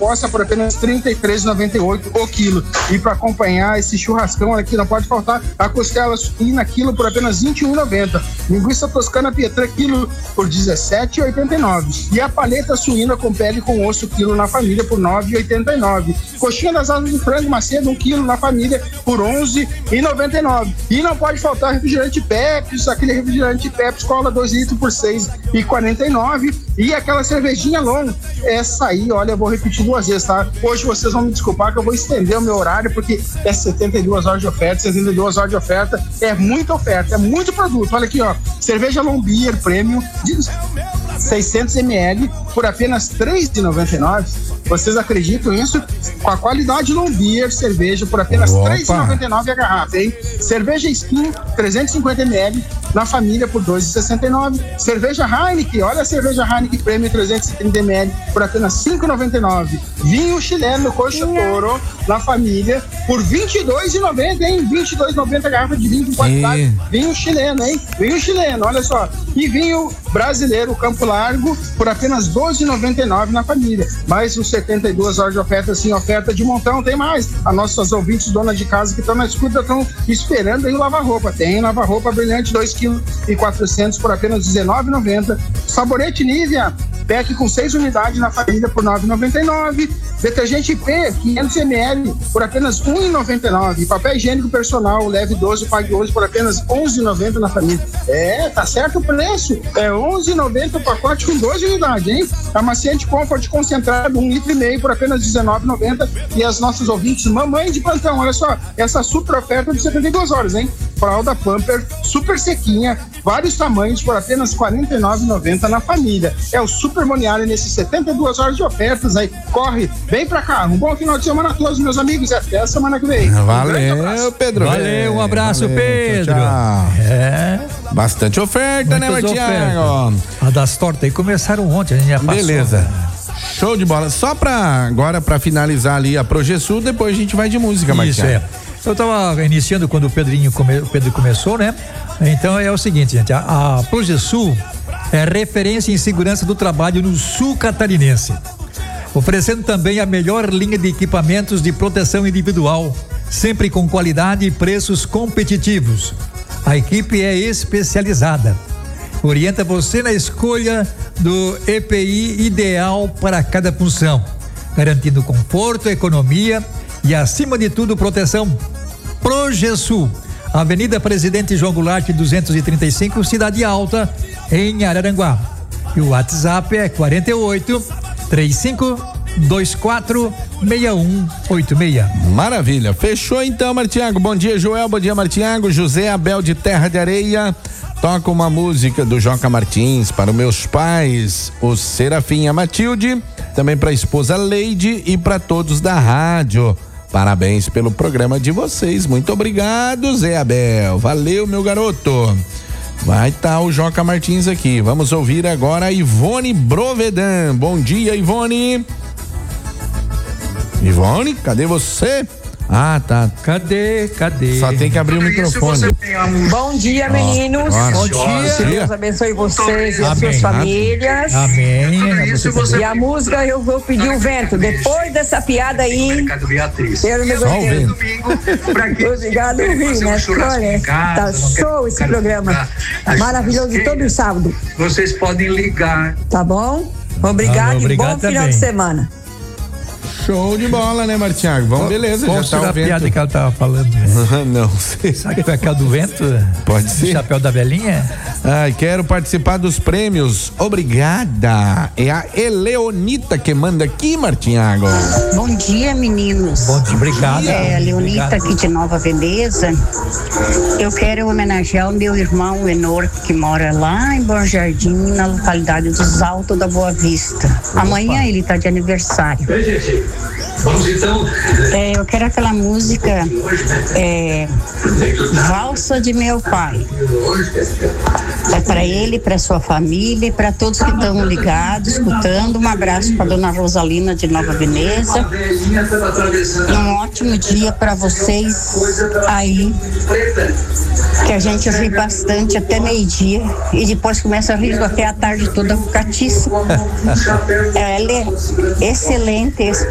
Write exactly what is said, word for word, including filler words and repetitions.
composta por apenas trinta e três reais e noventa e oito centavos o quilo. E para acompanhar esse churrascão aqui, não pode faltar a costela suína quilo por apenas vinte e um reais e noventa centavos. Linguiça toscana Pietrã quilo por dezessete reais e oitenta e nove centavos. E a paleta suína com pele com osso quilo na família por nove reais e oitenta e nove centavos. Coxinha das asas de frango macedo um quilo na família por onze reais e noventa e nove centavos. E não pode faltar refrigerante Pepsi, aquele refrigerante Pepsi cola dois litros por seis reais e quarenta e nove centavos. E aquela cervejinha Long, essa aí, olha, eu vou repetir duas vezes, tá? Hoje vocês vão me desculpar que eu vou estender o meu horário, porque é setenta e duas horas de oferta, setenta e duas horas de oferta, é muita oferta, é muito produto. Olha aqui, ó, cerveja Long Beer Premium de seiscentos mililitros por apenas três reais e noventa e nove centavos. Vocês acreditam nisso? Com a qualidade Long Beer, cerveja por apenas três reais e noventa e nove centavos a garrafa, hein? Cerveja Skin, trezentos e cinquenta mililitros na família por dois reais e sessenta e nove centavos. Cerveja Heineken, olha a cerveja Heineken Premium trezentos e trinta mililitros por apenas cinco reais e noventa e nove centavos. Vinho chileno Coxa Toro na família por vinte e dois reais e noventa centavos, hein? vinte e dois reais e noventa centavos garrafa de vinho com qualidade. E... Vinho chileno, hein? Vinho chileno, olha só. E vinho brasileiro Campo Largo por apenas doze reais e noventa e nove centavos na família. Mais uns setenta e duas horas de oferta, assim, oferta de montão, tem mais. As nossas ouvintes, donas de casa que estão na escuta, estão esperando aí o lava-roupa. Tem lava-roupa brilhante, dois vírgula quatro quilos por apenas dezenove reais e noventa centavos. Sabonete Nivea, pack com seis unidades na família por nove reais e noventa e nove centavos. Detergente P, quinhentos mililitros por apenas um real e noventa e nove centavos. Papel higiênico personal, leve doze, pague hoje por apenas onze reais e noventa centavos na família. É, tá certo o preço. É onze reais e noventa centavos o pacote com doze unidades, hein? Amaciante Comfort concentrado, um litro e meio por apenas dezenove reais e noventa centavos. E as nossas ouvintes, mamãe de plantão, olha só, essa super oferta de setenta e duas horas, hein? Fralda Pamper, super sequinha, vários tamanhos por apenas quarenta e nove reais e noventa centavos na família. É o Super Moniário nesses setenta e duas horas de ofertas aí. Corre, vem pra cá. Um bom final de semana a todos, meus amigos, e até a semana que vem. Valeu, um Pedro. Valeu, um abraço, Valeu, Pedro. Tchau, tchau. É. Bastante oferta, né, Martiago? A das tortas aí começaram ontem, a gente já passou. Beleza. Show de bola. Só pra agora, pra finalizar ali a Projesul, depois a gente vai de música, Martiago. Isso, é. Eu estava iniciando quando o Pedrinho come, o Pedro começou, né? Então é o seguinte, gente, a, a Projesul é referência em segurança do trabalho no sul catarinense, oferecendo também a melhor linha de equipamentos de proteção individual, sempre com qualidade e preços competitivos. A equipe é especializada, orienta você na escolha do E P I ideal para cada função, garantindo conforto, economia e, acima de tudo, proteção. Projesul, Avenida Presidente João Goulart, duzentos e trinta e cinco, Cidade Alta, em Araranguá. E o WhatsApp é quarenta e oito, trinta e cinco, vinte e quatro, sessenta e um oitenta e seis. Maravilha. Fechou então, Martiago. Bom dia, Joel. Bom dia, Martiago. José Abel de Terra de Areia. Toca uma música do Joca Martins para os meus pais, o Serafim e a Matilde, também para a esposa Leide e para todos da rádio. Parabéns pelo programa de vocês. Muito obrigado, Zé Abel. Valeu, meu garoto. Vai estar tá o Joca Martins aqui. Vamos ouvir agora a Ivone Brovedan. Bom dia, Ivone. Ivone, cadê você? Ah, tá. Cadê? Cadê? Só tem que abrir o microfone. Bom dia, meninos. Oh, Bom dia. Que Deus abençoe vocês e as suas famílias. Amém. E a música eu vou pedir o vento. Depois dessa piada aí, eu me aguentei. Obrigado, Rio, né? Olha, tá show esse programa. Maravilhoso todo sábado. Vocês podem ligar. Tá bom? Obrigado, ah, e bom também. final de semana. Show de bola, né, Martiago? Vamos, beleza, Qual já tá a o vento. piada que ela tava falando? Não sei. Será que foi aquela do vento? Pode O ser. chapéu da velhinha? Ai, quero participar dos prêmios. Obrigada. É a Eleonita que manda aqui, Martiago. Bom dia, meninos. Bom dia, obrigado. É a Leonita Obrigado. aqui de Nova Veneza. Eu quero homenagear o meu irmão Enor, que mora lá em Bom Jardim, na localidade dos Altos da Boa Vista. Amanhã ele tá de aniversário. Vamos então. É, eu quero aquela música é, Valsa de Meu Pai. É para ele, para sua família e para todos que estão ligados, escutando. Um abraço para dona Rosalina de Nova Veneza. Um ótimo dia para vocês aí. Que a gente ri bastante até meio-dia e depois começa a rir até a tarde toda com catiça. Ela é excelente.